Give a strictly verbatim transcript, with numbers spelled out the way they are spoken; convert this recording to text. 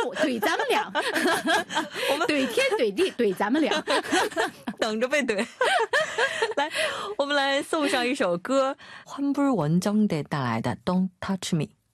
我怼咱们俩，我们怼天怼地怼咱们俩， 等着被怼。来，我们来送上一首歌，환불원정대带来的 Don't Touch Me。